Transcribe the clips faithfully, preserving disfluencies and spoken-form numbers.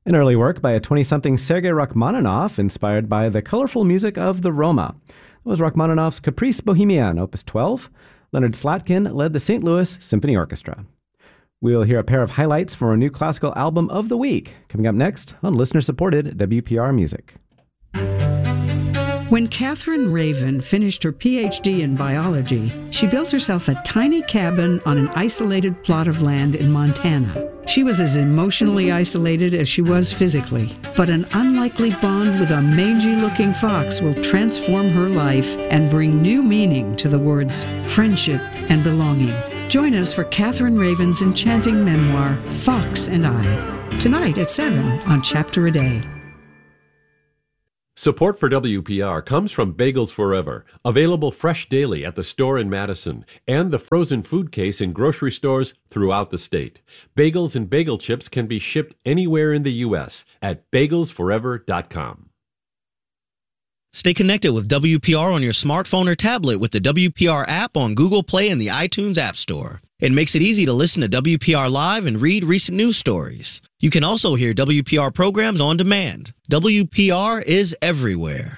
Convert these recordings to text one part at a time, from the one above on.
An early work by a twenty-something Sergei Rachmaninoff, inspired by the colorful music of the Roma. That was Rachmaninoff's Caprice Bohemian, Opus twelve. Leonard Slatkin led the Saint Louis Symphony Orchestra. We'll hear a pair of highlights from our new classical album of the week, coming up next on listener-supported W P R Music. When Catherine Raven finished her P H D in biology, she built herself a tiny cabin on an isolated plot of land in Montana. She was as emotionally isolated as she was physically, but an unlikely bond with a mangy-looking fox will transform her life and bring new meaning to the words friendship and belonging. Join us for Catherine Raven's enchanting memoir, Fox and I, tonight at seven on Chapter a Day. Support for W P R comes from Bagels Forever, available fresh daily at the store in Madison, and the frozen food case in grocery stores throughout the state. Bagels and bagel chips can be shipped anywhere in the U S at bagels forever dot com. Stay connected with W P R on your smartphone or tablet with the W P R app on Google Play and the iTunes App Store. It makes it easy to listen to W P R Live and read recent news stories. You can also hear W P R programs on demand. W P R is everywhere.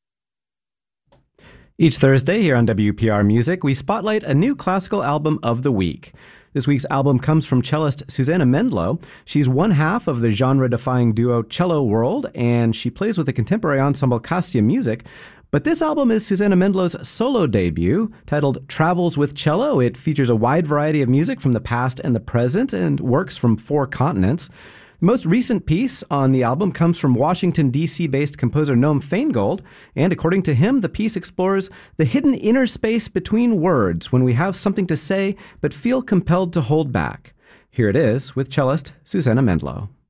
Each Thursday here on W P R Music, we spotlight a new classical album of the week. This week's album comes from cellist Susanna Mendlo. She's one half of the genre-defying duo Cello World, and she plays with the contemporary ensemble Castia Music. But this album is Susanna Mendlo's solo debut, titled Travels with Cello. It features a wide variety of music from the past and the present and works from four continents. The most recent piece on the album comes from Washington, D C-based composer Noam Feingold, and according to him, the piece explores the hidden inner space between words when we have something to say but feel compelled to hold back. Here it is with cellist Susanna Mendlo.